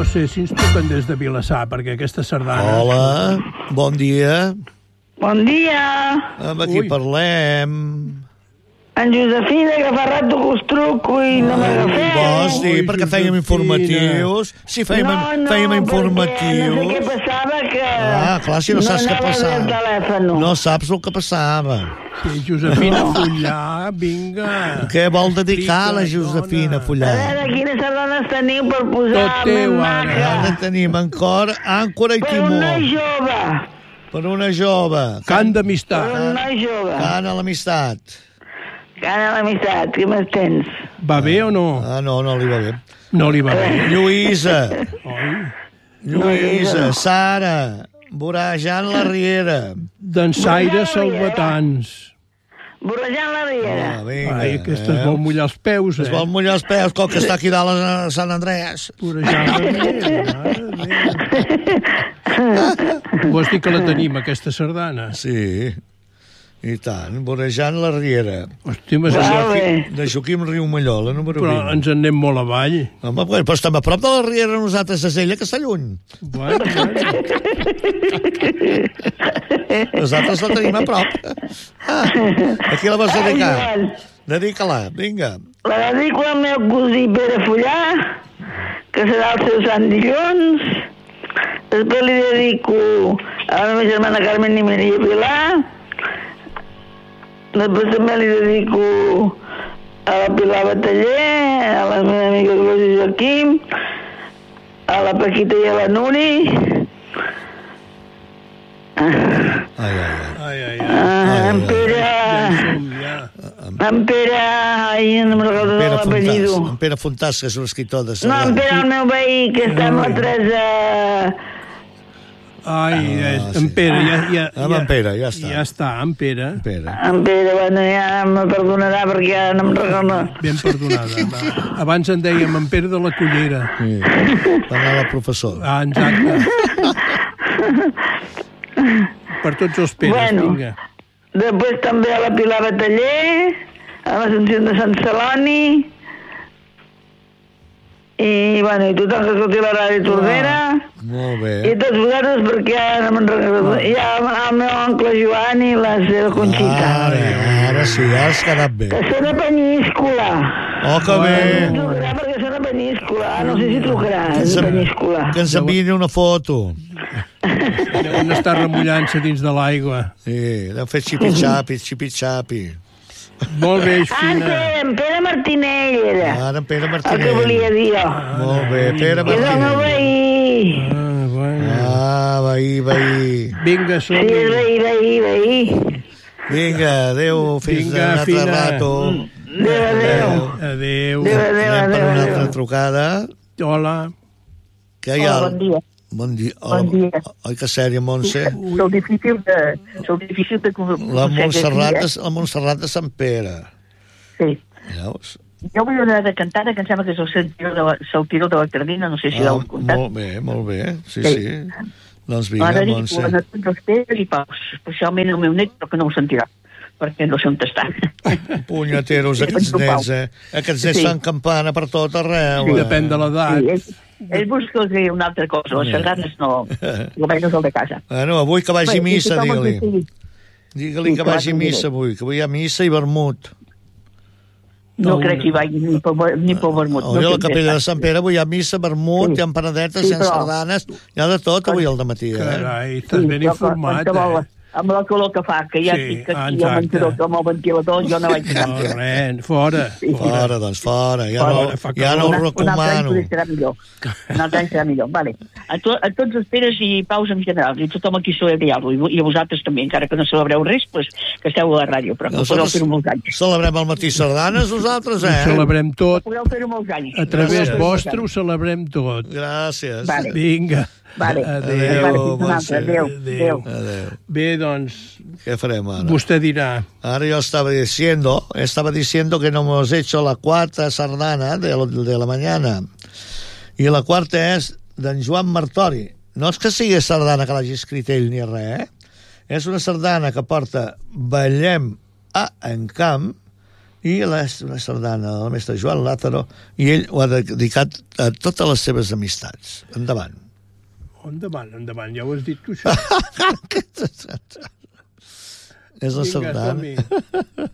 no sé si ens truquen des de Vilassar, perquè aquesta sardana... Hola, bon dia. Bon dia. Amb qui parlem? En Josefina, que fa rato que us truco i no m'agafeu. Vols dir, perquè fèiem informatius. Sí, fèiem informatius. No sé què passava, que... clar, si no saps què passava. No saps el que passava. Sí, Josefina Fullà, vinga. Què vol dedicar la Josefina Fullà? A veure, quines sardanes teniu per posar Tot teu, ara. Ara tenim encore àncora i per timó. una jove. Per una jove. Cant Per d'amistat. una jove. Cant a l'amistat. Cant a l'amistat, què més tens? Va bé o no? No li va bé. No li va bé. Lluïsa. Oi? Lluïsa, Sara, vorejant la riera. Dansaires salvatans. Vorejant la riera. Vinga. Ai, aquesta es vol mullar els peus, Es vol mullar els peus, com que està aquí dalt a Sant Andrés. Vorejant la riera. Vols dir que la tenim, aquesta sardana? Sí, i tant, vorejant la riera. Hosti, De Joaquim Riumalló, la número 20. però ens en anem molt avall. Home, però estem a prop de la riera nosaltres, és ella que està lluny. Bueno. Nosaltres la tenim a prop. A qui la vas dedicar? Dedica-la, vinga. La dedico al meu cosí Pere Fullà, que serà el seu sant dilluns. Després li dedico a la meva germana Carmen i Maria Pilar. Després també li dedico a la Pilar Bataller, a la meva amiga Glòria Joaquim, a la Paquita i a la Nuri. En Pere... En Pere... Ai, no me'n recordo l'apellido. En Pere Fontàs, que és un escriptor de No, sardana. en Pere, el meu veí, que està amb la Teresa... En Pere, en Pere, ja està. Ja està, en Pere. En Pere, bueno, ja me perdonarà perquè ja no em recordo. Ben perdonada. Va. Abans en dèiem en Pere de la Cullera. Sí. Va anar la professora. Exacte. Per tots els Peres, vinga. Després també a la Pilar Bataller, a l'Assumpció de Sant Celoni, i tothom que escolti la ràdio Tordera. Molt bé. I tots vosaltres, perquè ja no me'n recordo. I el meu oncle Joan i la seva Conxita. Ara sí, ja has quedat bé. Que són a Penyíscola. Oh, que bé. Trucarà perquè són a Penyíscola. No sé si trucarà, és a Penyíscola. Que ens enviï una foto. Deuen estar remullant-se dins de l'aigua. Sí, deu fer xipi-xapi, xipi-xapi. Molt bé, Fina. En Pere Martinell era. Ara en Pere Martinell. El que volia dir jo. Molt bé, Pere Martinell. És el meu veí. Veí. Vinga, som-hi. Sí, és veí. Vinga, adéu, fins un altre rato. Adéu. Anem per una altra trucada. Hola. Què hi ha? Bon dia. Bon dia. Bon dia. Oi, que sèria, Montse? Sou difícil de La Montserrat de Sant Pere. Sí. Veus? Jo vull anar de cantada, que em sembla que és el Saltiró de la Cardina, no sé si l'heu contat. Molt bé, sí. Doncs vinga, Montse. Ara dic tots els Pere i Paus, especialment el meu net, però que no ho sentirà, perquè no sé on està. Punyeteros, aquests nets, Aquests nets fan campana per tot arreu. Sí, depèn de l'edat. Sí, ell busca una altra cosa, les sardanes no, almenys el de casa. Bueno, avui que vagi a missa, digue-li. Digue-li que vagi a missa avui, que avui hi ha missa i vermut. No crec que hi vagi ni pel vermut. Avui a la capella de Sant Pere avui hi ha missa, vermut, hi ha empanadetes, hi ha sardanes, hi ha de tot avui al dematí. Carai, estàs ben informat, amb la calor que fa, que ja estic aquí al menjador amb el ventilador, jo no vaig anar. No, res, fora. Fora, doncs fora. Ja no ho recomano. Un altre any serà millor. Vale. A tots els Peres i Paus en general, i tothom aquí celebreu-lo, i a vosaltres també, encara que no celebreu res, pues, que esteu a la ràdio, però que podeu fer-ho molts anys. Celebrem al matí sardanes, nosaltres, Ho celebrem tot. Podeu fer-ho molts anys. A través vostre ho celebrem tot. Gràcies. Vinga. Vale. Adéu. Bé, doncs... Què farem ara? Vostè dirà. Ara yo estaba diciendo que no hemos hecho la cuarta sardana de la mañana. I la quarta és d'en Joan Martori. No és que sigui sardana que l'hagi escrit ell ni res, És una sardana que porta Ballem a Encamp I és una sardana del mestre Joan Lázaro, i ell ho ha dedicat a totes les seves amistats. Endavant. Endavant, ja ho has dit tu, això. És la Vinga, sardana. som-hi.